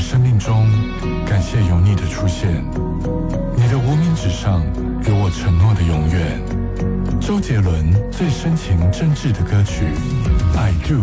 生命中，感谢有你的出现。你的无名指上有我承诺的永远。周杰伦最深情真挚的歌曲《I Do》。